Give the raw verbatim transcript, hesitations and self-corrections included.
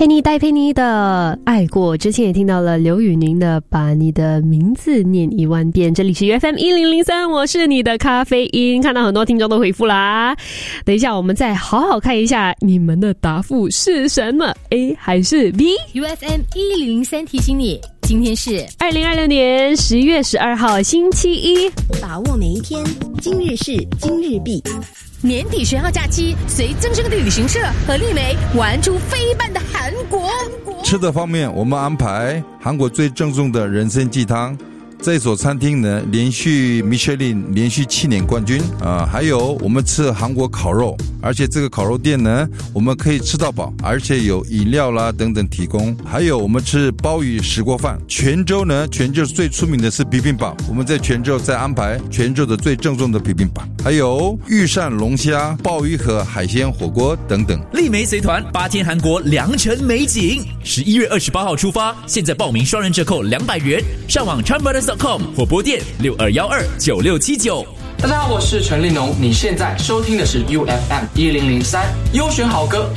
你戴佩妮的爱过，之前也听到了刘宇宁的把你的名字念一万遍。这里是 F M 一零零三，我是你的咖啡因。看到很多听众都回复啦，等一下我们再好好看一下你们的答复是什么 ，A 还是 B？ F M 一零零三提醒你，今天是二零二六年十月十二号星期一， 把握每一天，今日事今日毕。 年底十号假期，随增生的旅行社和丽梅玩出非办的韩国。 吃的方面，我们安排韩国最正宗的人参鸡汤。这所餐厅呢，连续米其林连续七年冠军啊、呃！还有我们吃韩国烤肉，而且这个烤肉店呢，我们可以吃到饱，而且有饮料啦等等提供。还有我们吃鲍鱼石锅饭。泉州呢，泉州最出名的是bibimbap，我们在泉州再安排泉州的最正宗的bibimbap，还有御膳龙虾、鲍鱼和海鲜火锅等等。 丽梅随团八天韩国良辰美景，十一月二十八号出发，现在报名双人折扣两百元，上网 charm brothers dot com 或拨电六二一二九六七九。 大家好，我是陈立农，你现在收听的是 U F M 一零零三，优选好歌，